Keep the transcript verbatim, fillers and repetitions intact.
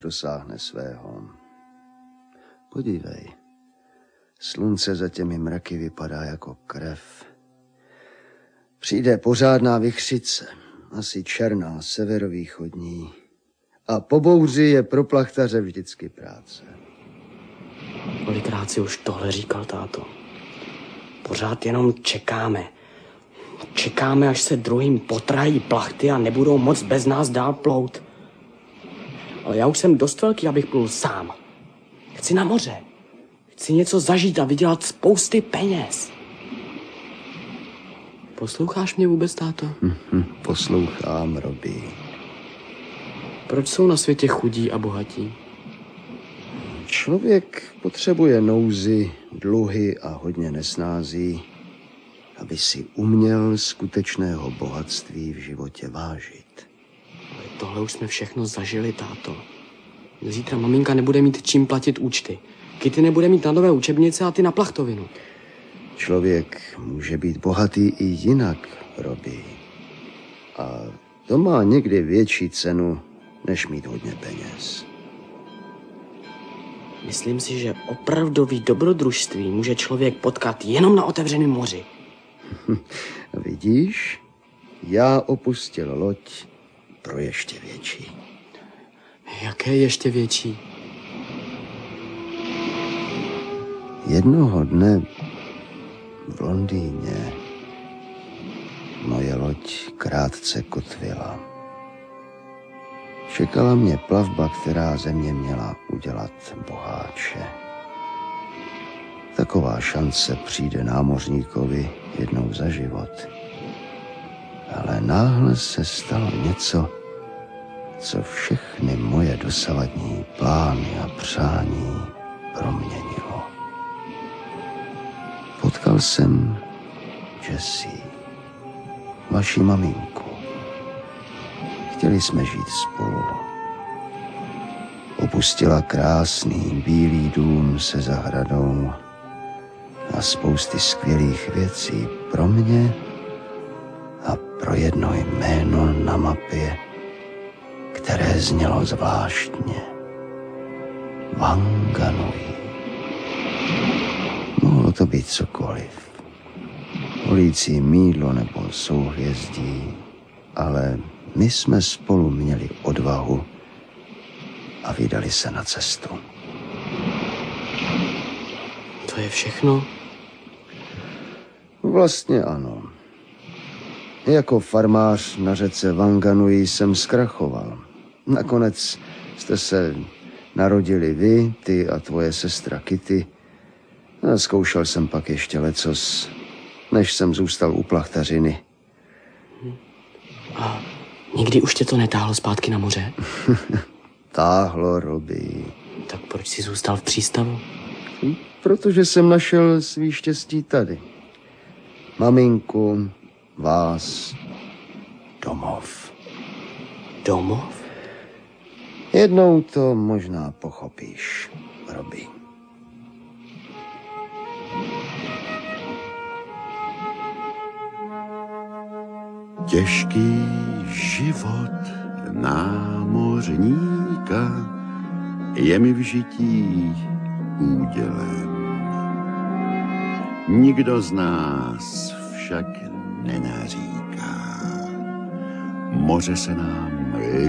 dosáhne svého. Podívej, slunce za těmi mraky vypadá jako krev. Přijde pořádná vichřice, asi černá, severovýchodní. A po bouři je pro plachtaře vždycky práce. Kolikrát si už tohle říkal, táto? Pořád jenom čekáme. Čekáme, až se druhým potrají plachty a nebudou moc bez nás dál plout. Ale já už jsem dost velký, abych plul sám. Chci na moře. Chci něco zažít a vydělat spousty peněz. Posloucháš mě vůbec, táto? Mm-hmm, poslouchám, Robbie. Proč jsou na světě chudí a bohatí? Člověk potřebuje nouzy, dluhy a hodně nesnází, aby si uměl skutečného bohatství v životě vážit. Ale tohle už jsme všechno zažili, táto. Zítra maminka nebude mít čím platit účty. Kitty nebude mít na nové učebnice a ty na plachtovinu. Člověk může být bohatý i jinak, Robbie. A to má někdy větší cenu, než mít hodně peněz. Myslím si, že opravdový dobrodružství může člověk potkat jenom na otevřeném moři. Vidíš? Já opustil loď pro ještě větší. Jaké ještě větší? Jednoho dne v Londýně moje loď krátce kotvila. Čekala mě plavba, která ze mě měla udělat boháče. Taková šance přijde námořníkovi jednou za život. Ale náhle se stalo něco, co všechny moje dosavadní plány a přání proměnilo. Potkal jsem Jessie, vaši maminku. Chtěli jsme žít spolu. Opustila krásný bílý dům se zahradou a spousty skvělých věcí pro mě a pro jedno jméno na mapě, které znělo zvláštně. Wanganui. Mohlo to být cokoliv. Holící mýdlo nebo souhvězdí, ale my jsme spolu měli odvahu a vydali se na cestu. To je všechno? Vlastně ano. Jako farmář na řece Wanganui jsem zkrachoval. Nakonec jste se narodili vy, ty a tvoje sestra Kitty. A zkoušel jsem pak ještě lecos, než jsem zůstal u plachtařiny. A nikdy už tě to netáhlo zpátky na moře? Táhlo, Robbie. Tak proč jsi zůstal v přístavu? Protože jsem našel svý štěstí tady. Maminku, vás, domov. Domov? Jednou to možná pochopíš, Robbie. Těžký život námořníka je mi v žití údělem. Nikdo z nás však nenaříká. Moře se nám